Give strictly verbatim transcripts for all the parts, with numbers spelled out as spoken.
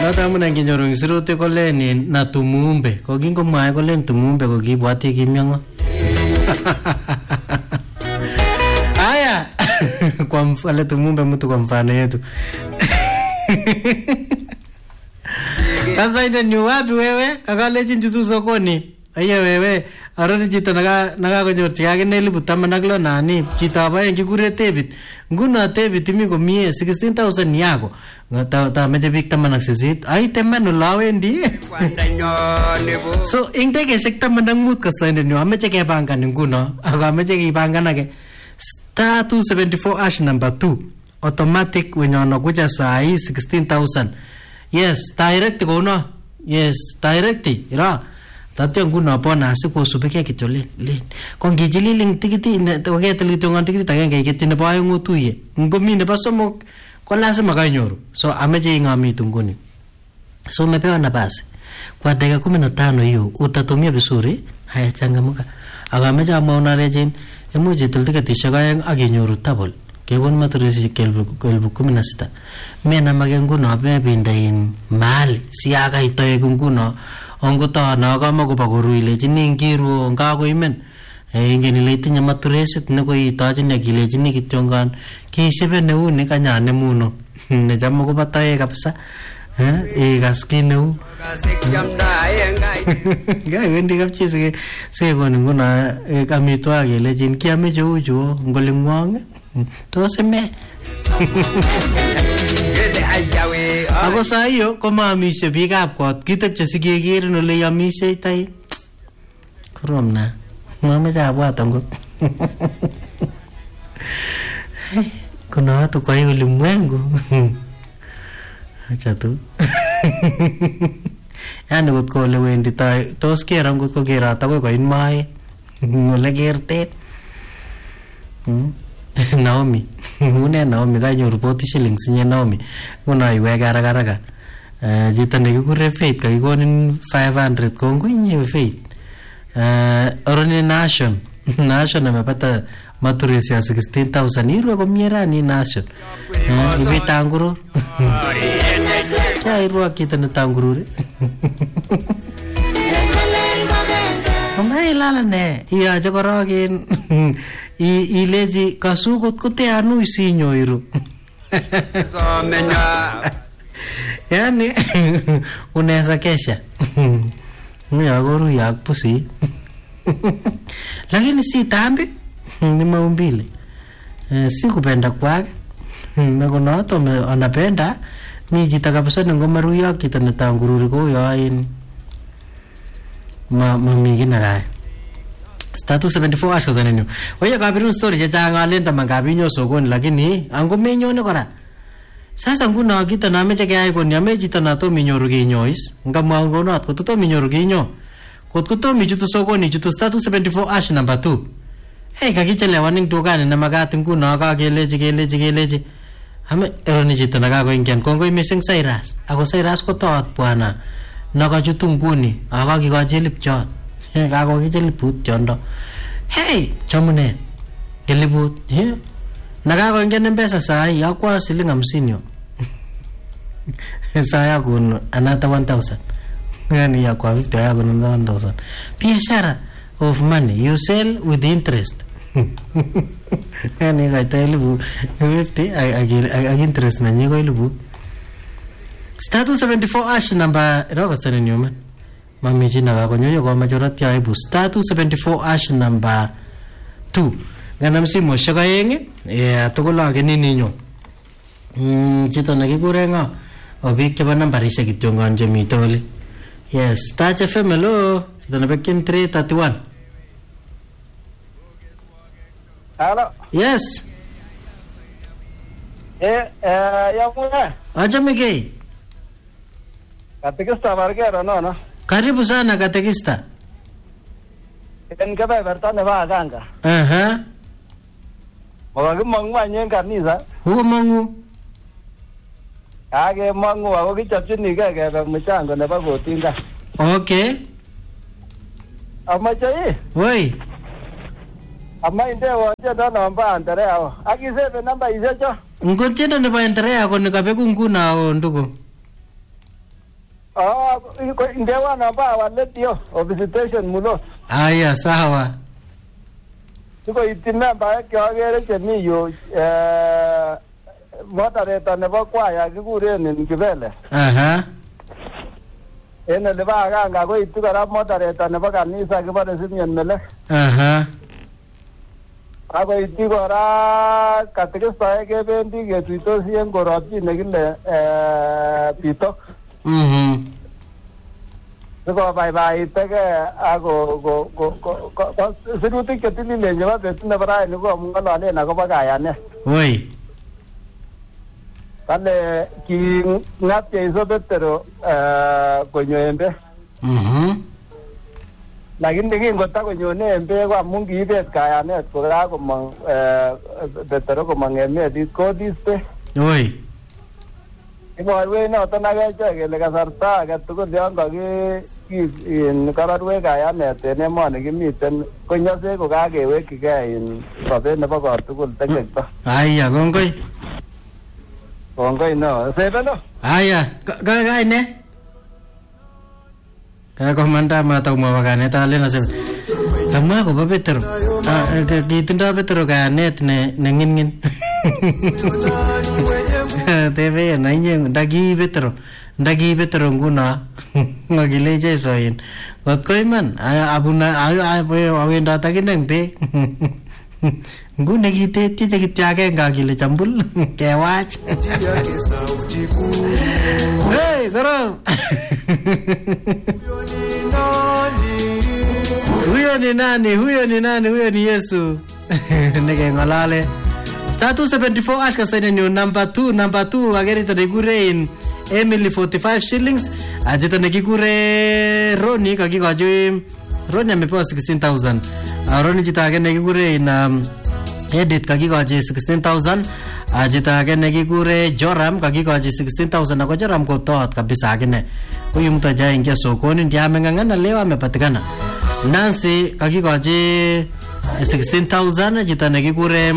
Noto muna nginyoru sirutik koleni na tumumbe. Kokingomwae kolen tumumbe kokibwati kimyongo. Haya. Kwa mfano tumumbe mtu kwa mfano yetu. Sasa ina ni wapi wewe? Kakaleji njutu sokoni. Aya wewe, aroni chito naga naga konyor chikake nelibu taman ak lo nani. Chito abaye kikure Tebit. Nguno Tebit imi komie sixteen thousand yako. Ta ta meche bik taman ak sisit. Ai temen olawendi. So ing tekeshek taman ak mut kasainde nyo ameche kepangan nguno. Ako ameche kepanganake. Star two seventy-four hash number two. Automatic wenye wanakuja saa hii sixteen thousand. Yes, direct kono. Yes, direct. Ira. Tatyo nguno pona sikosubike kityo len len. Kongijililing tikiti toketel kityo ngon tikiti agenge iketi nebo aeng utuye. Ngomi nebo somok ko lazima kanyoru. So ameche ingamitu nguni. So umepewa nafasi. Kwa dakika kumi na tano hiyo utatumia vizuri. Haya changamuka. Akameche amwaona rejeni imuch itil tiketishek aeng akinyoru double. Kekon maturisi kelbu kumi na sita. Mena make nguno mepindain mahali siaka itoek nguno ongoto na kama kobakoru ilechini ngiru ngakoimen ingen ile itinye maturesit nekoitochin akilechini kityongan kisebe neuni kanyane muno necham kobo toek kabisa eh ikas ki neu gai wendi kapchi se sekon nguno amitwogik kelechin kiame cheu chu ngolingwong tos me ako saa hiyo komaamishe biikab kot kitepche sikekerin ole yamishe tai korom na mameche abwat angot kuna watu kwa hiyo ulimwengu acha tu yani kot ko ole wendi tai tos kera ngot ko kerat akoi koin mae ole kertet Naomi une Naomi kanyoru forty shillings nye Naomi kuna iweke haraka haraka jito nekikure Faith kakikonin five hundred kongo inyewe Faith oroni Nation Nation amepata maturisi ya sixteen thousand irwe komie rani Nation ibitangurur kya irwa kita netangurur Omai lala ne iya chokorokin ileji kasukot kote anu isinyo iru yani unaweza kesha myagoru ya pusi lakini si tambi ni maumbile si kupenda kwake na kuna watu wanapenda ni jita kabisa ngomaru ya kita netangururi ko yain ma mamigina gai Status seventy-four asha zanenyo. Oya kabirun story cha changa lenta mangabinyo sokoni lakini ango menyone kora. Sasa nguna kita na meche kaya ko nyame jita na to minyoru ginyois. Ngamwa ngono at ko to minyoru ginyo. Kot ko to mijutu sokoni jutu status seventy-four ash number two. Hey kakichelewa ning dukani na magati nguna ka geleji geleji geleji. Ame eroni jita na kako ingyan kongo missing Cyrus. Ako Cyrus ko to at bwana. Nakajutu nguni akakikajilip chot. Kako kijeliput chondo. Hey, chamune. Geliput. He. Nakako ingene pesa sai yakwa siling hamsini yo. Saya kun another one thousand. Yani yakwa fifty yakwa another one thousand. Biashara of money. You sell with interest. Yani kaita elibu fifty ag interest na nyiko elibu. Status seventy-four ash number roko stani nyuma. Mami jina kako nyoyo kwa majorat ya ibu status seventy-four ash number two ngana msimo shaka yenge ya tokola ke nini nyo mm chito nakikure nga obik chaba nambarisha kityo nganje mitole yes Touch F M hello chito nabekin three thirty-one hello yes eh eh ya mwana acha mege katikista bargero no no karibu sana katekista. En kebeberta nebo aganga. Aha. Makakimongu any en kanisa. Huko mongu. Kakemongu ako kichopchinigei kebe mchango nebo kotinga. Okay. Amache ii. Woi. Ama indewo chendo namba Andrea. Akisebe namba isecho. Ngon chendo nebo Andrea ko nikabeku nguna o ndugu. Ah, iko ndewa namba walet yo of visitation mulo. Aya, sawa. Iko itina ba kyagere chemi yo eh moderator nebo kwaya kiguren in Kibele. Aha. Ene le ba ganga ko itu kara moderator nebo kanisa kibare Simeon Mele. Aha. Ako itu kara katekista kebendi ketuitosi en korotyi nekile eh Pitok. Mhm. Siko bye-bye teke ako ko ko ko sirutik chetililen chebo betut nebo raini ko mng'ololen akobo kayanet. Oi. Kale ki ng'at Jeiso Petero konyo Embe. Mhm. Lakini kingotagonyone Embe ko amun kiibet kayanet ko kakomong Petero komong emet kodiste. Oi. Iborwech noton akechek kele kasarta age tugul yon in kororwech kayanet en emoni kimiten konyose ko kakewekchigei in sobet nebo kotugul tekekto. Aya, kongoi. Kongoi no. Sebeno. Aya, kai ne? Kaya komanda mata umawa kanet ale na sebe. Kamwa ko ba Petero? Ah, kitindoi Petero kanet ne nengin-ngin. Tebe na inye ndagi Petero. Ndagi Petero nguna. Ngagile Jeiso in. Kot ko iman abuna awenda takineng be. Ngune kitetye chekitya agenge akile chambul kewach. Hey, koro. Huyo ni nani? Huyo ni nani? Huyo ni Yesu. Nige ngolale. Star two seventy-four ash kasene ni number two, number two agerita negure in Emily forty-five shillings. Ajita negikure Roni kakikoji Roni amepewa sixteen thousand. Roni jita age negikure in um, Edit kakikoji sixteen thousand. Ajita age negikure Joram kakikoji sixteen thousand. Ako Joram ko toat kabisa agene. Huyu mtu ajaye ingia sokoni ndiye ameng'ang'ana leo amepatikana. Nancy kakikoji sixteen thousand. Jita negikure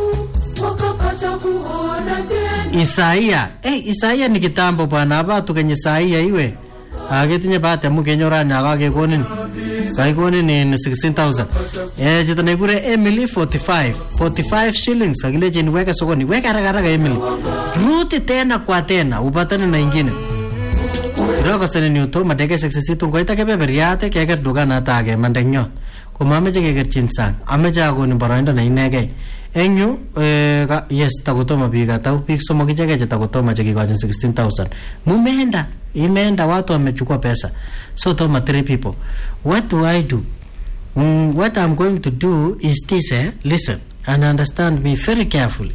Isaia. Eh, Isaia ni kitambo bwana. Hapa tukenye Isaia iwe. Agetinye bahati amu kenyorani akakekonin. Kaikonin ni sixteen thousand. Eh, jita negure Emily forty-five. forty-five shillings. Akileje niweke sokoni. Weka haraka haraka Emily. Ruti tena kwa tena. Upatane na ingine. Roko sene ni uto madege seksisitu ngoita kebeberiate keker duka na tage mandengyo. Kumameje keker chinsang. Ameje akonin boroindo na inegei. Enyu eh yes takutoma biga tau pik somo kicheke takutoma chekikojin sixteen thousand. Mumeenda, imeenda watu wamechukua pesa. So toma three people. What do I do? Mm, what I'm going to do is this, eh? Listen and understand me very carefully.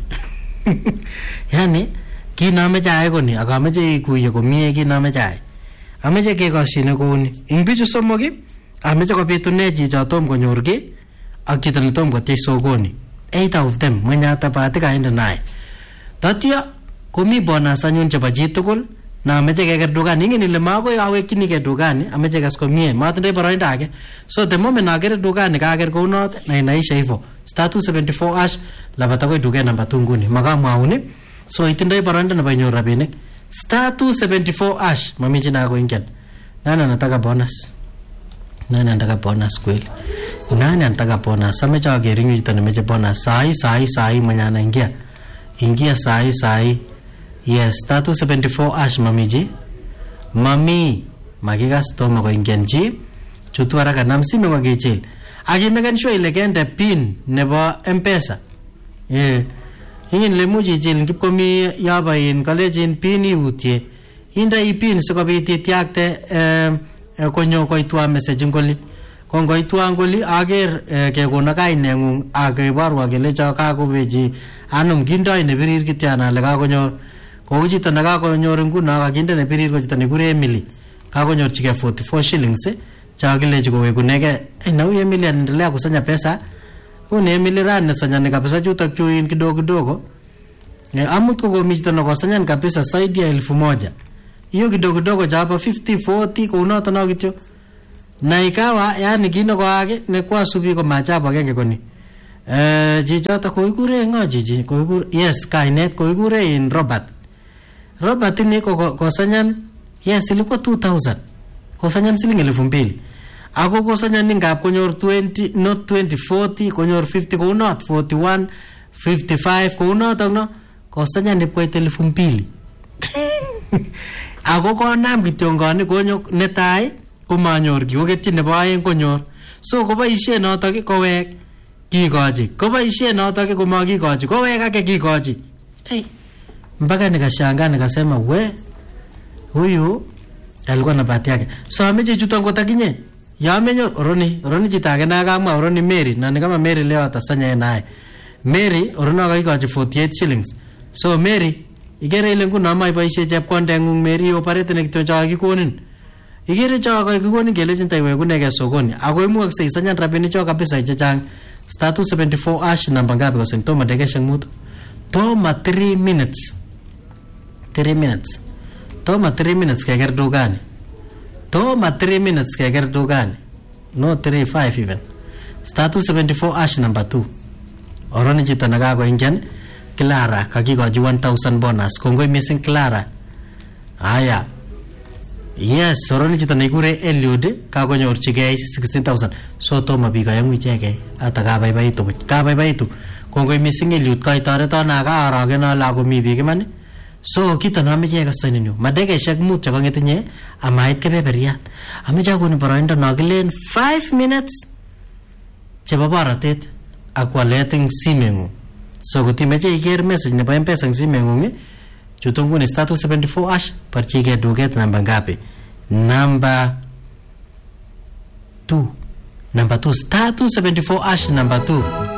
Yani kinameje aegoni akameje ikuye komie kinameje ae. Ameje kekoshine kuni. Ing bichu somoki ameje kobitune chicho tom konyor ki ak chito netom kotech sokoni. Eight of them mwenye atapati kainde naye. Tatya komi bonus anyun chebo chitugul na ameche keker dukani. Ingen ile makoi awekchinigei dukani ameche kes komie matindoi boroindo age. So the moment akere dukani kaker kounot na inaisha hivyo. Star two seventy-four ash labat akoi duket namba two nguni. Makamwauni. So itindoi boroindo nebo inyoru rabinik. Star two seventy-four ash mami china ako ingen. Nani anataka bonus? Nani anataka bonus kweli? Nani anataka bonus? Amecha ageringi jita nimeche bonus. Sai, sai, sai manyana ingia. Ingia sai, sai. Yes, star two seventy-four ash mamiji. Mami. Magigas toma ko ingian ji. Chutu haraka namsime kwa kichil. Aji megan sure ile kende pin nebo M-Pesa. Yeah. Ingin lemuji jil ngip komi yaba in college pin iutye. Inda i pin sikobit itiakte eh, konyo koitwa message ngoli. Kongoitwa ngoli ager eh, kekona kainengung akebarwa kele cha kakobeji anum kindoi ne birir kityana le kakonyor. Kou chito ne kakonyor nguno kakinde ne birir ko chito ne kure Emily. Kakonyorchige forty-four shillings. Cha kileji kowekunege. Eh, na huyu Emily anaendelea kusanya pesa. Huyu Emily rani sanya kabisa chutak chuin kidogo kidogo. Eh, amut ko komijito na kusanya kabisa zaidi ya elfu moja. Hiyo kidogo kidogo cha hapa fifty forty kwa unato na kityo. Na ikawa yani kino kwa age ne kwa subi ko machapa genge koni. Eh jichota koikure ngo jiji koikure yes kainet koikure in Robert. Robert ni ko kosanyan Yes, ilikuwa two thousand. Kosanyan siling elfu mbili. Ako kosanyan ni ngap konyor twenty, not twenty, forty, konyor fifty, ko not forty-one, fifty-five, ko not no. Kosanyan nip koit elfu mbili. Ako konam kityongani konyo netai komanyor ki, koketyi nebo aeng konyor. So koboisien notok kowek kikochi. Koboisien notok komakikochi, kowek ake kikochi. Hey, mpaka nikashangaa nikasema we huyu alikuwa na bahati yake. So ameje chuto ngotakinye. Ya amenyo oroni, oroni chitake na kama oroni Mary, na ni kama Mary leo atasanya naye. Mary orona kakikochi forty-eight shillings. So Mary igere ile nguno ama iboisie chepkondengung Mary operate ne kityo cha kikonin. Igere cha kikonin kelejin taiwe kuneke sokoni. Ako imuakse isanyan rabinik cho kabisa chechang. Star two seventy-four ash namba ngapi kosen toma dekesha mutu. Toma three minutes. three minutes. Toma three minutes keker dukani. Toma three minutes keker dukani. No three five even. Star two seventy-four ash number two. Oroni chito nakako ingian Clara kakikochi one thousand bonus. Kongoi missing Clara. Aya. Yes, oroni chito nekure Eliud kakonyorchigei sixteen thousand. So toma biko yangu icheke ata kabaibaitu. Kabaibaitu. Kongoi missing Eliud kaitoreton akaorogen ale akomi biik iman. So kito nameche kastonin yu madekeshek mut chekongetinye amait kebeberiat. Ameche akoni boroindo nokilen five minutes chebo borotet ak walet eng simengung. So kotimeche iker message nebo M-Pesa eng simengung chuto nguni star two seventy-four ash parchike duket namba ngapi? Number two. Number two. Star two seventy-four ash number two.